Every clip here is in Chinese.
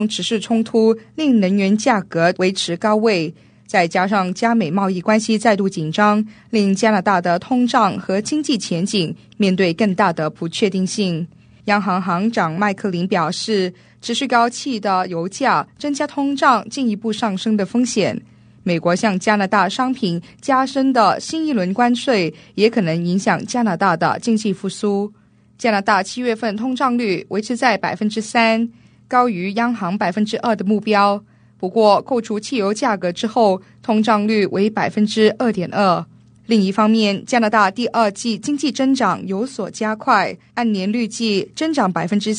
持续冲突令能源价格维持高位，再加上加美贸易关系再度紧张，令加拿大的通胀和经济前景面对更大的不确定性。央行行长麦克林表示，持续高企的油价增加通胀进一步上升的风险。美国向加拿大商品加深的新一轮关税也可能影响加拿大的经济复苏。加拿大7月份通胀率维持在 3%， 高于央行 2% 的目标。不过扣除汽油价格之后，通胀率为 2.2%。 另一方面，加拿大第二季经济增长有所加快，按年预计增长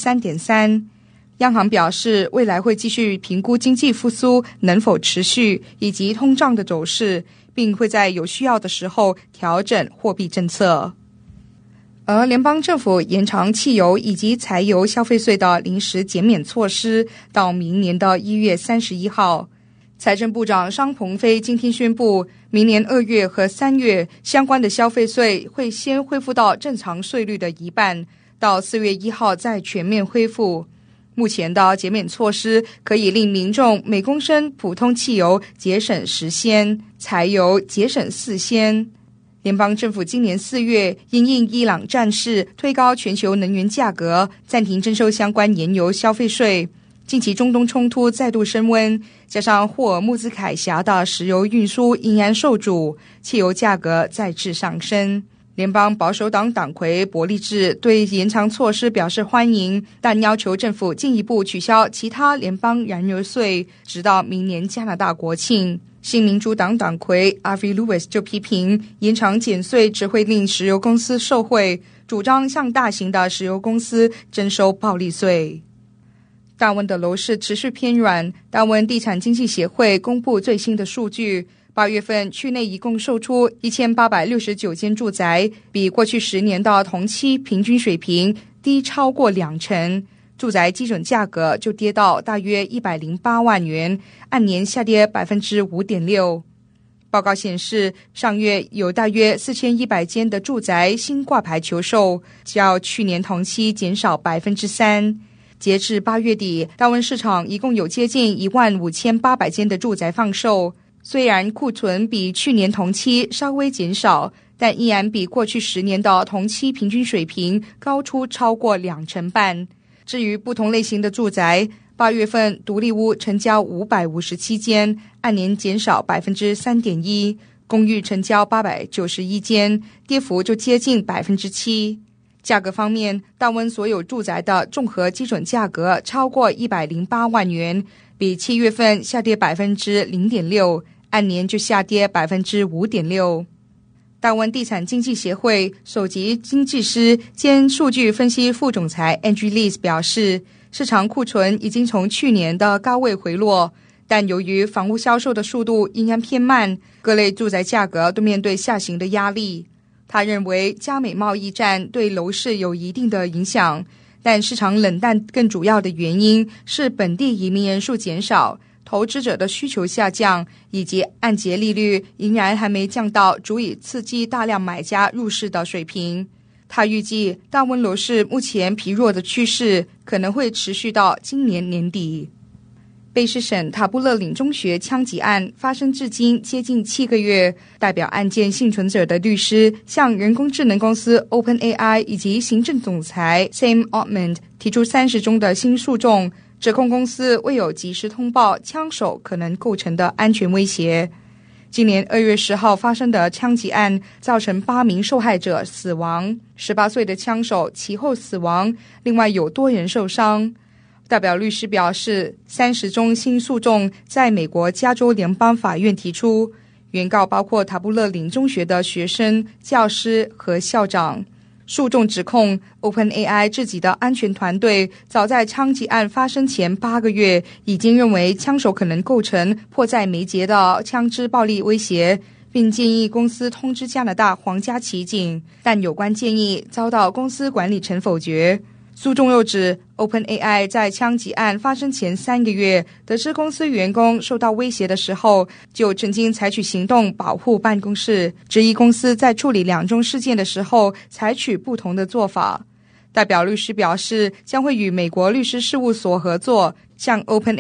3.3%。 央行表示，未来会继续评估经济复苏能否持续以及通胀的走势，并会在有需要的时候调整货币政策。而联邦政府延长汽油以及柴油消费税的临时减免措施到明年的1月31号。财政部长商鹏飞今天宣布，明年2月和3月相关的消费税会先恢复到正常税率的一半，到4月1号再全面恢复。目前的减免措施可以令民众每公升普通汽油节省10仙，柴油节省4仙。联邦政府今年4月因应伊朗战事推高全球能源价格，暂停征收相关原油消费税。近期中东冲突再度升温，加上霍尔木兹海峡的石油运输仍然受阻，汽油价格再次上升。联邦保守党党魁伯利治对延长措施表示欢迎，但要求政府进一步取消其他联邦燃油税，直到明年加拿大国庆。新民主党党魁 Avi Lewis 就批评延长减税只会令石油公司受惠，主张向大型的石油公司征收暴利税。大温的楼市持续偏软，大温地产经济协会公布最新的数据，8月份区内一共售出1869间住宅，比过去10年的同期平均水平低超过20%。住宅基准价格就跌到大约108万元，按年下跌 5.6%。 报告显示，上月有大约4100间的住宅新挂牌求售，较去年同期减少 3%。 截至8月底，大温市场一共有接近15800间的住宅放售，虽然库存比去年同期稍微减少，但依然比过去10年的同期平均水平高出超过2成半。至于不同类型的住宅，8月份独立屋成交557间，按年减少 3.1%， 公寓成交891间，跌幅就接近 7%。 价格方面，大温所有住宅的综合基准价格超过108万元，比7月份下跌 0.6%， 按年就下跌 5.6%。大温地产经济协会首席经济师兼数据分析副总裁 Angie Lees 表示，市场库存已经从去年的高位回落，但由于房屋销售的速度仍然偏慢，各类住宅价格都面对下行的压力。他认为加美贸易战对楼市有一定的影响，但市场冷淡更主要的原因是本地移民人数减少，投资者的需求下降，以及按揭利率仍然还没降到足以刺激大量买家入市的水平。他预计大温楼市目前疲弱的趋势可能会持续到今年年底。卑诗省塔布勒岭中学枪击案发生至今接近7个月，代表案件幸存者的律师向人工智能公司 OpenAI 以及行政总裁 Sam Altman 提出30宗的新诉讼，指控公司未有及时通报枪手可能构成的安全威胁。今年2月10号发生的枪击案造成8名受害者死亡，18岁的枪手其后死亡，另外有多人受伤。代表律师表示，30宗新诉讼在美国加州联邦法院提出，原告包括塔布勒岭中学的学生、教师和校长。诉讼指控 OpenAI 自己的安全团队早在枪击案发生前8个月已经认为枪手可能构成迫在眉睫的枪支暴力威胁，并建议公司通知加拿大皇家骑警，但有关建议遭到公司管理层否决。诉讼又指 OpenAI 在枪击案发生前3个月得知公司员工受到威胁的时候，就曾经采取行动保护办公室，质疑公司在处理2宗事件的时候采取不同的做法。 代表律师表示，将会与美国律师事务所合作，向